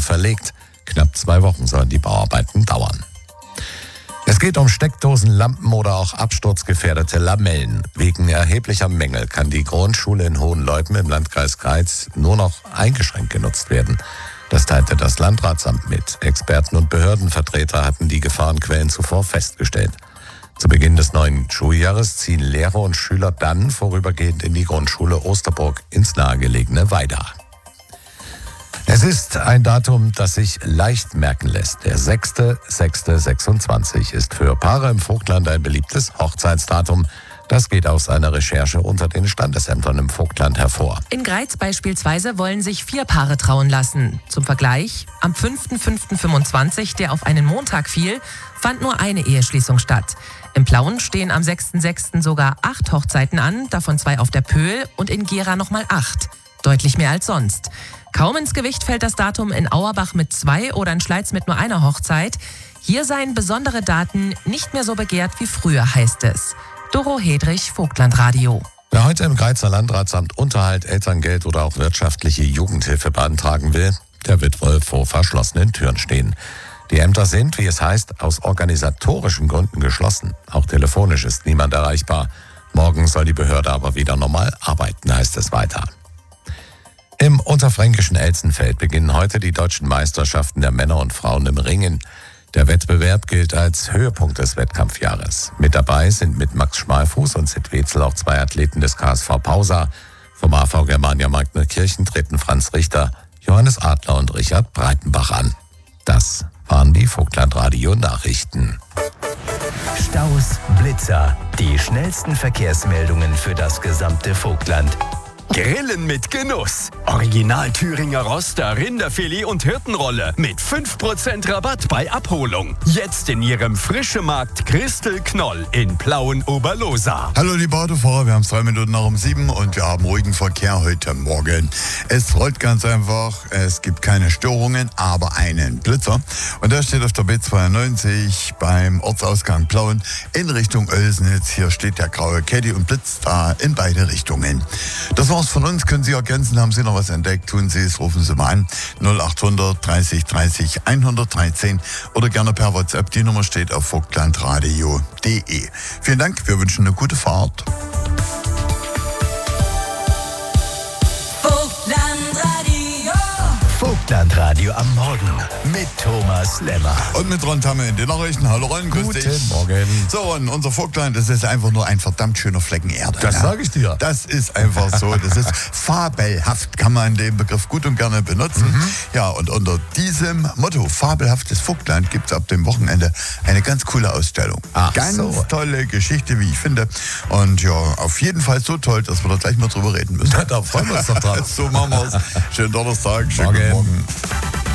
wieder verlegt. Knapp 2 Wochen sollen die Bauarbeiten dauern. Es geht um Steckdosen, Lampen oder auch absturzgefährdete Lamellen. Wegen erheblicher Mängel kann die Grundschule in Hohenleupen im Landkreis Greiz nur noch eingeschränkt genutzt werden. Das teilte das Landratsamt mit. Experten und Behördenvertreter hatten die Gefahrenquellen zuvor festgestellt. Zu Beginn des neuen Schuljahres ziehen Lehrer und Schüler dann vorübergehend in die Grundschule Osterburg ins nahegelegene Weida. Es ist ein Datum, das sich leicht merken lässt. Der 6.6.26 ist für Paare im Vogtland ein beliebtes Hochzeitsdatum. Das geht aus einer Recherche unter den Standesämtern im Vogtland hervor. In Greiz beispielsweise wollen sich 4 Paare trauen lassen. Zum Vergleich, am 5.5.25, der auf einen Montag fiel, fand nur eine Eheschließung statt. Im Plauen stehen am 6.6. sogar 8 Hochzeiten an, davon 2 auf der Pöhl und in Gera nochmal 8. Deutlich mehr als sonst. Kaum ins Gewicht fällt das Datum in Auerbach mit 2 oder in Schleiz mit nur einer Hochzeit. Hier seien besondere Daten nicht mehr so begehrt wie früher, heißt es. Doro Hedrich, Vogtlandradio. Wer heute im Greizer Landratsamt Unterhalt, Elterngeld oder auch wirtschaftliche Jugendhilfe beantragen will, der wird wohl vor verschlossenen Türen stehen. Die Ämter sind, wie es heißt, aus organisatorischen Gründen geschlossen. Auch telefonisch ist niemand erreichbar. Morgen soll die Behörde aber wieder normal arbeiten, heißt es weiter. Im unterfränkischen Elsenfeld beginnen heute die deutschen Meisterschaften der Männer und Frauen im Ringen. Der Wettbewerb gilt als Höhepunkt des Wettkampfjahres. Mit dabei sind mit Max Schmalfuß und Sid Wetzel auch 2 Athleten des KSV Pausa. Vom AV Germania Magdenkirchen treten Franz Richter, Johannes Adler und Richard Breitenbach an. Das waren die Vogtlandradio-Nachrichten. Staus, Blitzer, die schnellsten Verkehrsmeldungen für das gesamte Vogtland. Grillen mit Genuss. Original Thüringer Roster, Rinderfilet und Hirtenrolle mit 5% Rabatt bei Abholung. Jetzt in Ihrem Frischemarkt Christel Knoll in Plauen-Oberlosa. Hallo liebe Autofahrer, wir haben es 3 Minuten nach um 7 und wir haben ruhigen Verkehr heute Morgen. Es rollt ganz einfach, es gibt keine Störungen, aber einen Blitzer. Und der steht auf der B92 beim Ortsausgang Plauen in Richtung Oelsnitz. Hier steht der graue Caddy und blitzt da in beide Richtungen. Das war's von uns. Können Sie ergänzen, haben Sie noch was entdeckt? Tun Sie es, rufen Sie mal an. 0800 30 30 113 oder gerne per WhatsApp. Die Nummer steht auf vogtlandradio.de. Vielen Dank, wir wünschen eine gute Fahrt. Vogtlandradio am Morgen mit Thomas Lemmer. Und mit Ron Tamme in den Nachrichten. Hallo Ron, grüß dich. Guten Morgen. So Ron, unser Vogtland, das ist einfach nur ein verdammt schöner Flecken Erde. Das sage ich dir. Das ist einfach so. Das ist fabelhaft, kann man den Begriff gut und gerne benutzen. Ja, und unter diesem Motto, fabelhaftes Vogtland, gibt es ab dem Wochenende eine ganz coole Ausstellung. Ach ganz so. tolle Geschichte, wie ich finde. Und ja, auf jeden Fall so toll, dass wir da gleich mal drüber reden müssen. Da freuen wir uns doch dran. So machen wir es. Schönen Donnerstag, schönen Morgen. Morgen.